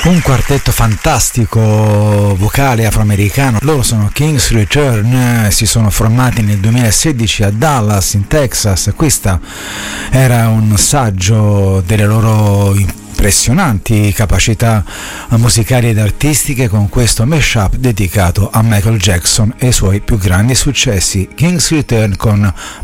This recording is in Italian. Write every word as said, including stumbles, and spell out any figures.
Un quartetto fantastico vocale afroamericano. Loro sono King's Return, si sono formati nel duemilasedici a Dallas in Texas. Questo era un saggio delle loro impressionanti capacità musicali ed artistiche con questo mashup dedicato a Michael Jackson e i suoi più grandi successi. King's Return con